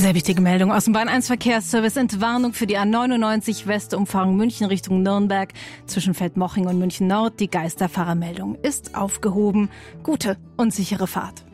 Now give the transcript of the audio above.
Sehr wichtige Meldung aus dem Bahn-1-Verkehrsservice. Entwarnung für die A99 Westumfahrung München Richtung Nürnberg zwischen Feldmoching und München Nord. Die Geisterfahrermeldung ist aufgehoben. Gute und sichere Fahrt.